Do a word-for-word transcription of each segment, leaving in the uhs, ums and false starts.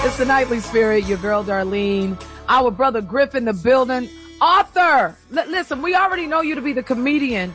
It's the Nightly Spirit, your girl Darlene, our brother Griff in the building, author. L- listen, we already know you to be the comedian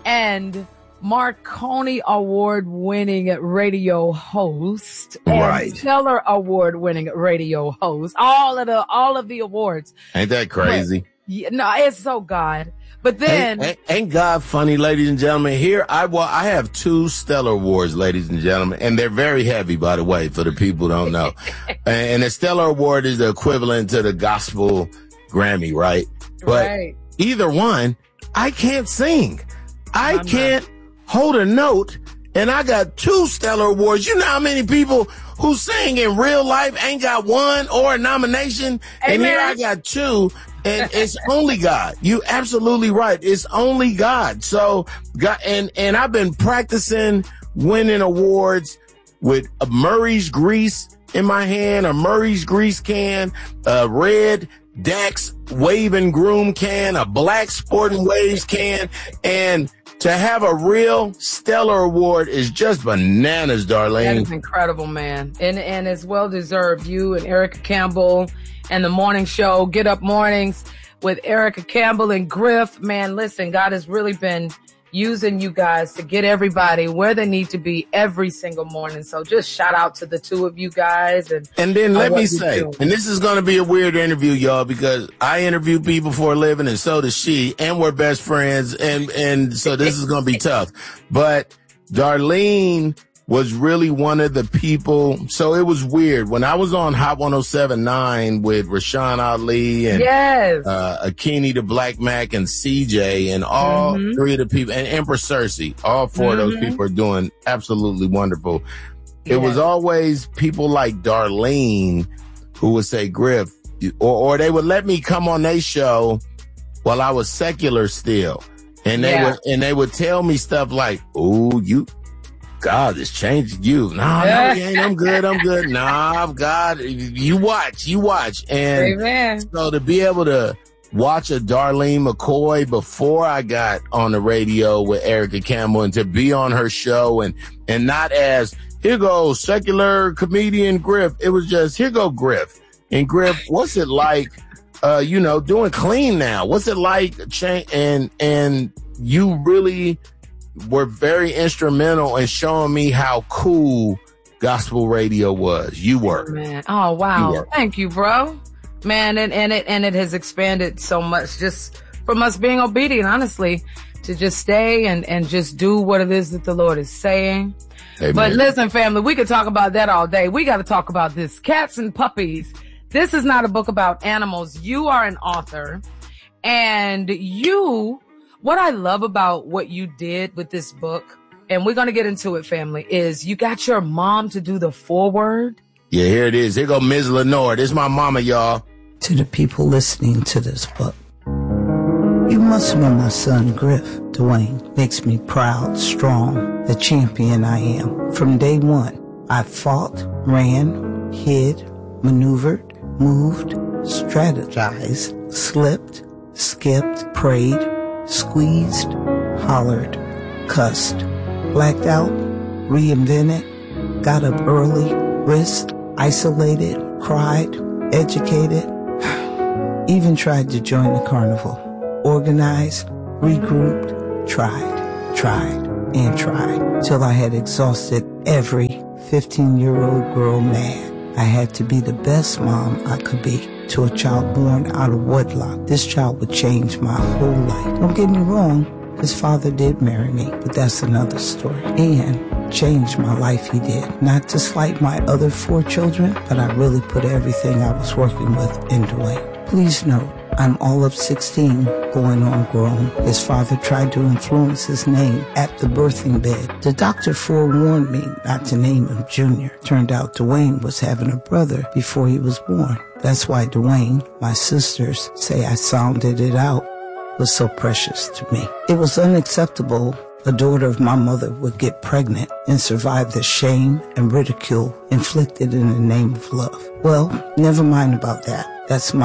and Marconi Award-winning radio host, and right? Stellar Award-winning radio host. All of the all of the awards. Ain't that crazy? But, yeah, no, it's so God. But then, ain't, ain't, ain't God funny, ladies and gentlemen? Here, I well, I have two Stellar Awards, ladies and gentlemen, and they're very heavy, by the way, for the people who don't know. and, and the Stellar Award is the equivalent to the Gospel Grammy, right? But right. either one, I can't sing. I I'm can't not. hold a note, and I got two Stellar Awards. You know how many people who sing in real life ain't got one or a nomination? Amen. And here I got two. And it's only God. You absolutely right. It's only God. So, God, and, and I've been practicing winning awards with a Murray's grease in my hand, a Murray's grease can, a red Dax Wave and Groom can, a black Sporting Waves can, and to have a real Stellar Award is just bananas, Darlene. That is incredible, man. And and it's well deserved. You and Erica Campbell and the morning show, Get Up Mornings with Erica Campbell and Griff. Man, listen, God has really been using you guys to get everybody where they need to be every single morning. So just shout out to the two of you guys. And, and then let me say, do. and this is going to be a weird interview, y'all, because I interview people for a living and so does she, and we're best friends. And, and so this is going to be tough. But Darlene was really one of the people. So it was weird. When I was on Hot one oh seven point nine with Rashawn Ali and yes. uh, Akini the Black Mac and C J and all mm-hmm. three of the people, and Empress Cersei, all four mm-hmm. of those people are doing absolutely wonderful. It yes. was always people like Darlene who would say, Griff, or, or they would let me come on their show while I was secular still. And they yeah. would, and they would tell me stuff like, oh, you, God has changed you. Nah, no, he ain't. I'm good. I'm good. Nah, God, you watch, you watch. And Amen. So to be able to watch a Darlene McCoy before I got on the radio with Erica Campbell and to be on her show and, and not as, here goes secular comedian Griff. It was just, here go Griff. And Griff, what's it like, uh, you know, doing clean now? What's it like? Cha- and, and you really were very instrumental in showing me how cool gospel radio was. You were. Oh, man. Oh, wow. You Thank you, bro. Man, and, and it and it has expanded so much just from us being obedient, honestly, to just stay and, and just do what it is that the Lord is saying. Amen. But listen, family, we could talk about that all day. We got to talk about this. Cats and Puppies. This is not a book about animals. You are an author, and you... What I love about what you did with this book, and we're going to get into it, family, is you got your mom to do the foreword. Yeah, here it is. Here go Miz Lenore. This is my mama, y'all. To the people listening to this book, you must know my son, Griff. Dwayne makes me proud, strong, the champion I am. From day one, I fought, ran, hid, maneuvered, moved, strategized, slipped, skipped, prayed, squeezed, hollered, cussed, blacked out, reinvented, got up early, risked, isolated, cried, educated, even tried to join the carnival, organized, regrouped, tried, tried, and tried, till I had exhausted every fifteen-year-old girl mad. I had to be the best mom I could be to a child born out of wedlock. This child would change my whole life. Don't get me wrong, his father did marry me, but that's another story. And changed my life, he did. Not to slight my other four children, but I really put everything I was working with in Dwayne. Please note, I'm all of sixteen, going on grown. His father tried to influence his name at the birthing bed. The doctor forewarned me not to name him Junior. Turned out Dwayne was having a brother before he was born. That's why Dwayne, my sisters say I sounded it out, was so precious to me. It was unacceptable a daughter of my mother would get pregnant and survive the shame and ridicule inflicted in the name of love. Well, never mind about that. That's my book.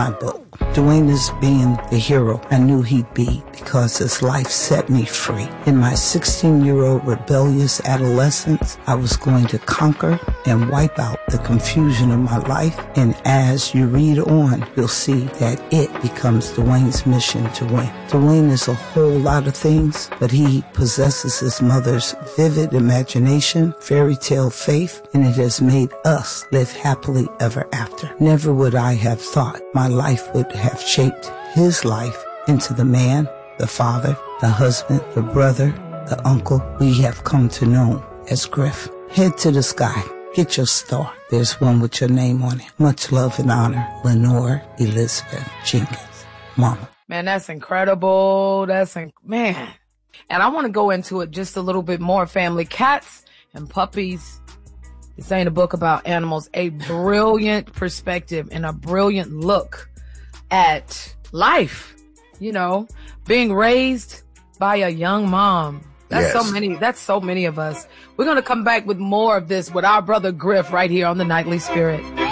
broke. Dwayne is being the hero I knew he'd be because his life set me free. In my sixteen-year-old rebellious adolescence, I was going to conquer and wipe out the confusion of my life. And as you read on, you'll see that it becomes Dwayne's mission to win. Dwayne is a whole lot of things, but he possesses his mother's vivid imagination, fairy tale faith, and it has made us live happily ever after. Never would I have thought my life would have shaped his life into the man, the father, the husband, the brother, the uncle we have come to know as Griff. Head to the sky. Get your star. There's one with your name on it. Much love and honor, Lenore Elizabeth Jenkins. Mama. Man, that's incredible. That's, inc- man. And I want to go into it just a little bit more, family. Cats and puppies. This ain't a book about animals. A brilliant perspective and a brilliant look at life. You know, being raised by a young mom. That's yes. so many. That's so many of us. We're going to come back with more of this with our brother Griff right here on the Nightly Spirit.